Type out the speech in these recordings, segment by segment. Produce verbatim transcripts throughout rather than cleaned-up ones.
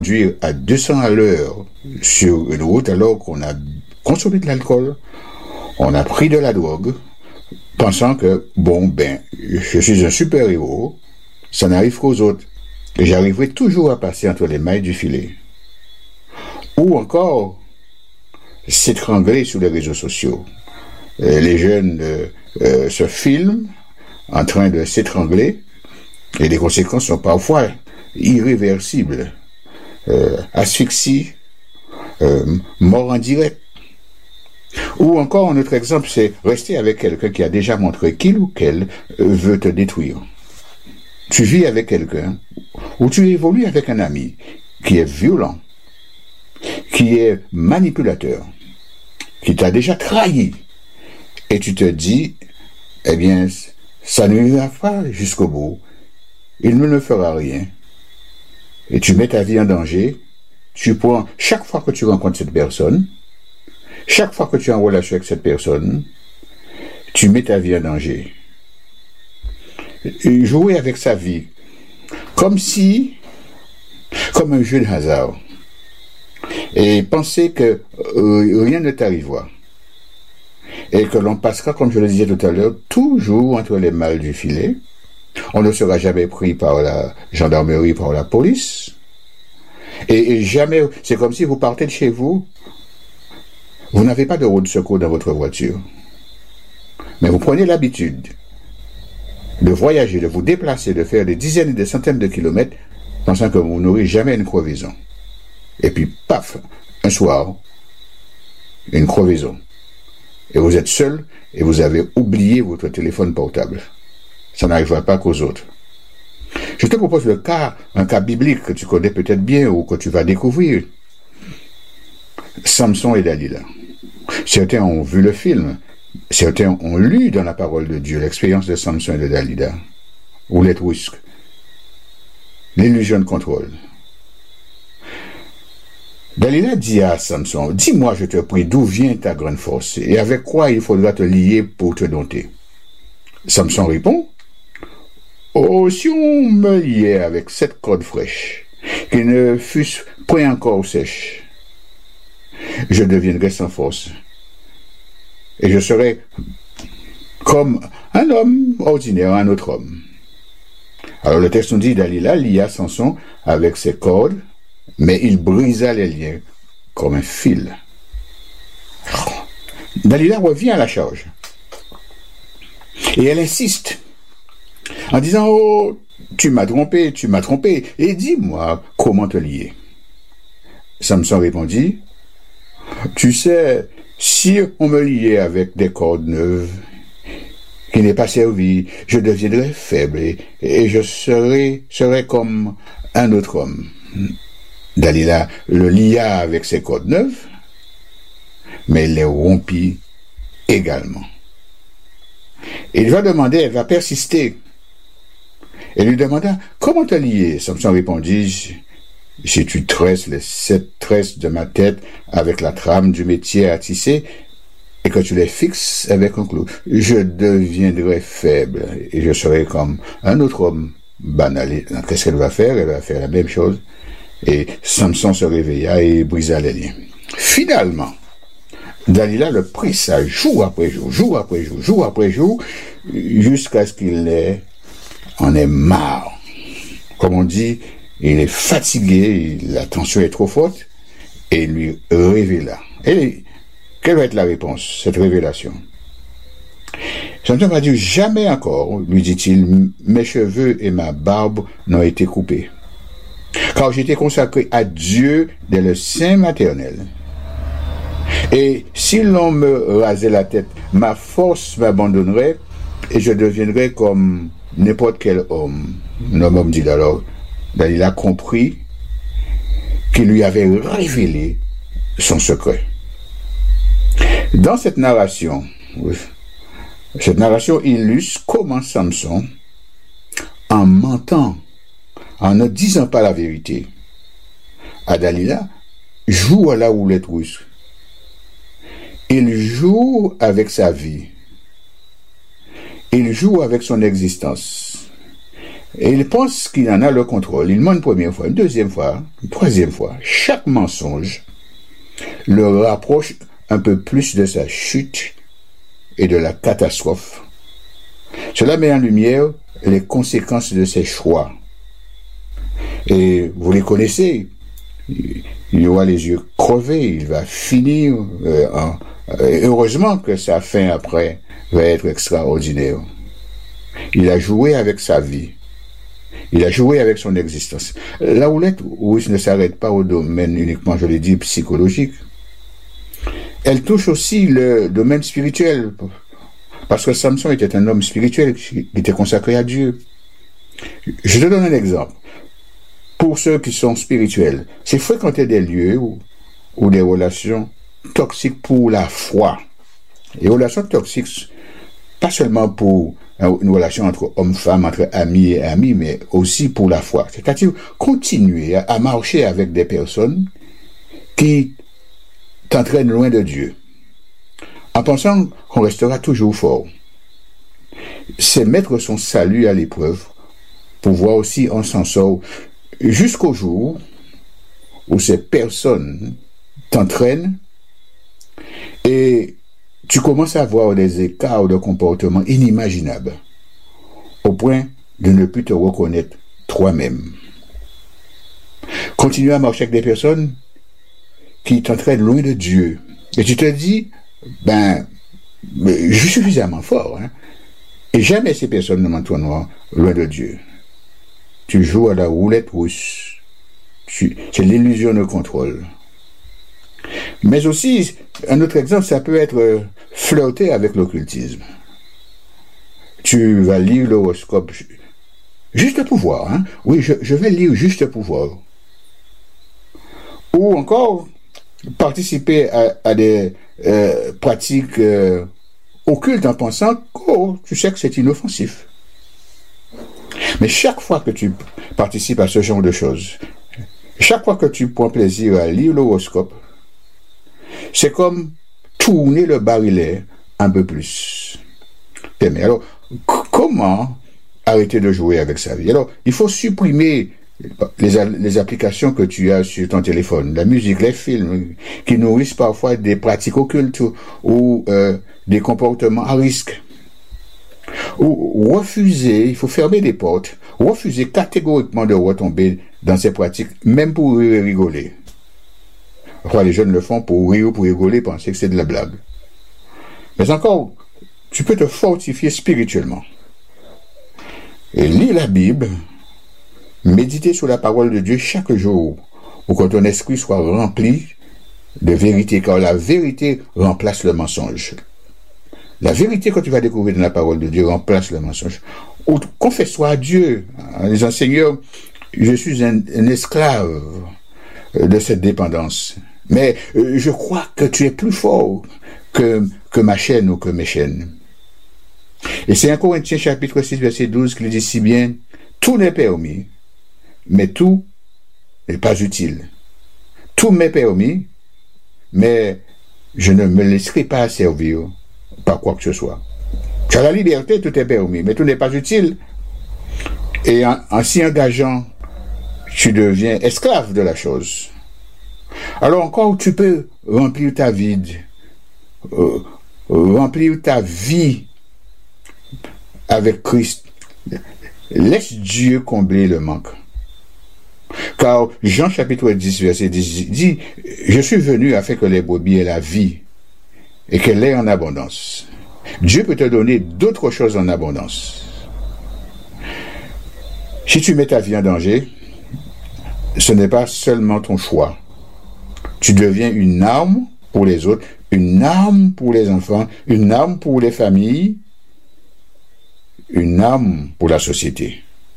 conduire à deux cents à l'heure sur une route alors qu'on a consommé de l'alcool, on a pris de la drogue, pensant que, bon, ben, je suis un super-héros, ça n'arrive qu'aux autres. Et j'arriverai toujours à passer entre les mailles du filet. Ou encore, s'étrangler sur les réseaux sociaux. Et les jeunes euh, euh, se filment en train de s'étrangler et les conséquences sont parfois irréversibles. Euh, asphyxie, euh, mort en direct. Ou encore, un autre exemple, c'est rester avec quelqu'un qui a déjà montré qu'il ou qu'elle veut te détruire. Tu vis avec quelqu'un, ou tu évolues avec un ami qui est violent, qui est manipulateur, qui t'a déjà trahi, et tu te dis, eh bien, ça ne ira pas jusqu'au bout, il ne me fera rien, et tu mets ta vie en danger, tu prends, chaque fois que tu rencontres cette personne, chaque fois que tu es en relation avec cette personne, tu mets ta vie en danger. Et jouer avec sa vie, comme si, comme un jeu de hasard, et penser que euh, rien ne t'arrivera, et que l'on passera, comme je le disais tout à l'heure, toujours entre les mailles du filet. On ne sera jamais pris par la gendarmerie, par la police, et, et jamais, c'est comme si vous partez de chez vous, vous n'avez pas de roue de secours dans votre voiture, mais vous prenez l'habitude de voyager, de vous déplacer, de faire des dizaines et des centaines de kilomètres, pensant que vous n'aurez jamais une crevaison. Et puis, paf, un soir, une crevaison. Et vous êtes seul et vous avez oublié votre téléphone portable. Ça n'arrivera pas qu'aux autres. Je te propose le cas, un cas biblique que tu connais peut-être bien ou que tu vas découvrir. Samson et Dalila. Certains ont vu le film. Certains ont lu dans la parole de Dieu l'expérience de Samson et de Dalila. Roulette russe. L'illusion de contrôle. Dalila dit à Samson, dis-moi, je te prie, d'où vient ta grande force et avec quoi il faudra te lier pour te dompter. Samson répond, oh, si on me liait avec sept cordes fraîches, qui ne fussent point encore sèches, je deviendrais sans force. Et je serais comme un homme ordinaire, un autre homme. Alors le texte nous dit, Dalila lia Samson avec ses cordes, mais il brisa les liens comme un fil. Dalila revient à la charge. Et elle insiste, en disant, oh, tu m'as trompé, tu m'as trompé, et dis-moi comment te lier. Samson répondit, tu sais, si on me liait avec des cordes neuves, qui n'est pas servi, je deviendrais faible et, et je serais, serais comme un autre homme. Dalila le lia avec ses cordes neuves, mais il les rompit également. Il va demander, elle va persister. Elle lui demanda, comment te lier? Samson répondit, si tu tresses les sept tresses de ma tête avec la trame du métier à tisser, et que tu les fixes avec un clou, je deviendrai faible et je serai comme un autre homme banal. Qu'est-ce qu'elle va faire? Elle va faire la même chose. Et Samson se réveilla et brisa les liens. Finalement, Dalila le pressa jour après jour, jour après jour, jour après jour, jusqu'à ce qu'il ait, en ait marre. Comme on dit, il est fatigué, la tension est trop forte, et il lui révéla. Et quelle va être la réponse, cette révélation? Samson m'a dit, jamais encore, lui dit-il, mes cheveux et ma barbe n'ont été coupés. Car j'étais consacré à Dieu dès le sein maternel. Et si l'on me rasait la tête, ma force m'abandonnerait et je deviendrais comme n'importe quel homme. L'homme homme dit alors, ben, il a compris qu'il lui avait révélé son secret. Dans cette narration, cette narration illustre comment Samson, en mentant, en ne disant pas la vérité à Dalila, joue à la roulette russe. Il joue avec sa vie. Il joue avec son existence. Et il pense qu'il en a le contrôle. Il ment une première fois, une deuxième fois, une troisième fois. Chaque mensonge le rapproche un peu plus de sa chute et de la catastrophe. Cela met en lumière les conséquences de ses choix. Et vous les connaissez. Il aura les yeux crevés, il va finir. Euh, en, euh, heureusement que sa fin après va être extraordinaire. Il a joué avec sa vie. Il a joué avec son existence. La roulette russe ne s'arrête pas au domaine uniquement, je l'ai dit, psychologique. Elle touche aussi le domaine spirituel. Parce que Samson était un homme spirituel qui était consacré à Dieu. Je te donne un exemple. Pour ceux qui sont spirituels, c'est fréquenter des lieux ou, ou des relations toxiques pour la foi. Les relations toxiques, pas seulement pour une relation entre hommes-femmes, entre amis et amis, mais aussi pour la foi. C'est-à-dire continuer à marcher avec des personnes qui t'entraînent loin de Dieu, en pensant qu'on restera toujours fort. C'est mettre son salut à l'épreuve pour voir aussi on s'en sort jusqu'au jour où ces personnes t'entraînent et tu commences à avoir des écarts de comportement inimaginables, au point de ne plus te reconnaître toi-même. Continue à marcher avec des personnes qui t'entraînent loin de Dieu. Et tu te dis, ben, je suis suffisamment fort, hein, et jamais ces personnes ne m'entraîneront loin de Dieu. Tu joues à la roulette russe. Tu, c'est l'illusion de contrôle. Mais aussi, un autre exemple, ça peut être flirter avec l'occultisme. Tu vas lire l'horoscope, juste pouvoir, hein? Oui, je, je vais lire juste pouvoir. Ou encore, participer à, à des euh, pratiques euh, occultes en pensant que oh, tu sais que c'est inoffensif. Mais chaque fois que tu participes à ce genre de choses, chaque fois que tu prends plaisir à lire l'horoscope, c'est comme tourner le barillet un peu plus. Mais alors, c- comment arrêter de jouer avec sa vie? Alors, il faut supprimer les, a- les applications que tu as sur ton téléphone, la musique, les films, qui nourrissent parfois des pratiques occultes ou, ou, euh, des comportements à risque. Ou refuser, il faut fermer les portes, refuser catégoriquement de retomber dans ces pratiques, même pour rire et rigoler. Enfin, les jeunes le font pour rire ou pour rigoler, penser que c'est de la blague. Mais encore, tu peux te fortifier spirituellement. Et lire la Bible, méditer sur la parole de Dieu chaque jour, pour que ton esprit soit rempli de vérité, car la vérité remplace le mensonge. La vérité que tu vas découvrir dans la parole de Dieu remplace le mensonge. Ou confesse-toi à Dieu, en disant, Seigneur, je suis un, un esclave de cette dépendance. Mais euh, je crois que tu es plus fort que, que ma chaîne ou que mes chaînes. Et c'est un Corinthiens chapitre six, verset douze qui dit si bien, tout n'est permis, mais tout n'est pas utile. Tout m'est permis, mais je ne me laisserai pas servir par quoi que ce soit. Tu as la liberté, tout est permis, mais tout n'est pas utile. Et en, en s'y engageant, tu deviens esclave de la chose. Alors encore, tu peux remplir ta vie, euh, remplir ta vie avec Christ. Laisse Dieu combler le manque. Car Jean chapitre dix, verset dix dit, je suis venu afin que les brebis aient la vie et qu'elle ait en abondance. Dieu peut te donner d'autres choses en abondance. Si tu mets ta vie en danger, ce n'est pas seulement ton choix. Tu deviens une arme pour les autres, une arme pour les enfants, une arme pour les familles, une arme pour la société.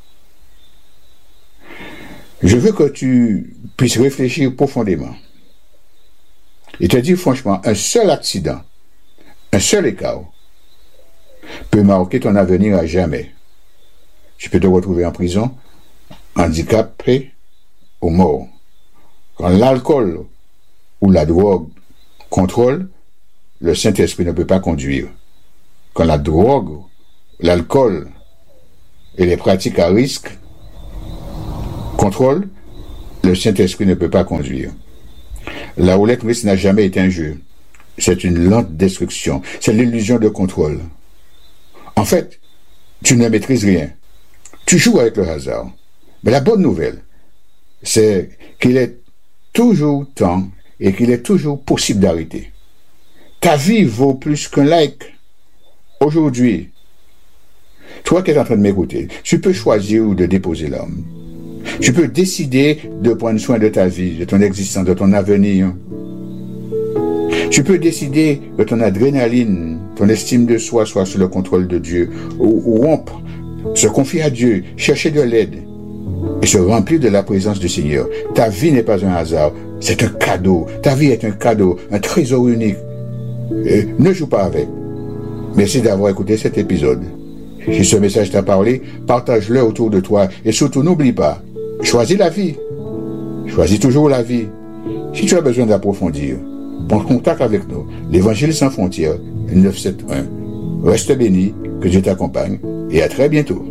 Je veux que tu puisses réfléchir profondément et te dire franchement, un seul accident, un seul écart peut marquer ton avenir à jamais. Tu peux te retrouver en prison, handicapé ou mort. Quand l'alcool ou la drogue contrôle, le Saint-Esprit ne peut pas conduire. Quand la drogue, l'alcool et les pratiques à risque, contrôle, le Saint-Esprit ne peut pas conduire. La roulette russe n'a jamais été un jeu. C'est une lente destruction. C'est l'illusion de contrôle. En fait, tu ne maîtrises rien. Tu joues avec le hasard. Mais la bonne nouvelle, c'est qu'il est toujours temps et qu'il est toujours possible d'arrêter. Ta vie vaut plus qu'un like. Aujourd'hui, toi qui es en train de m'écouter, tu peux choisir de déposer l'arme. Tu peux décider de prendre soin de ta vie, de ton existence, de ton avenir. Tu peux décider que ton adrénaline, ton estime de soi soit sous le contrôle de Dieu, ou, ou rompre, se confier à Dieu, chercher de l'aide et se remplir de la présence du Seigneur. Ta vie n'est pas un hasard, c'est un cadeau. Ta vie est un cadeau, un trésor unique. Et ne joue pas avec. Merci d'avoir écouté cet épisode. Si ce message t'a parlé, partage-le autour de toi et surtout n'oublie pas, choisis la vie. Choisis toujours la vie. Si tu as besoin d'approfondir, prends contact avec nous. L'Évangile sans frontières, neuf cent soixante-onze. Reste béni, que Dieu t'accompagne et à très bientôt.